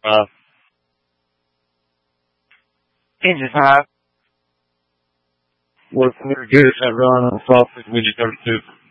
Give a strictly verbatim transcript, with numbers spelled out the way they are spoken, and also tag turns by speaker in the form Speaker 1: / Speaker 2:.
Speaker 1: Uh,
Speaker 2: Engine five.
Speaker 1: What's very good at that run on sausage we just thirty-two.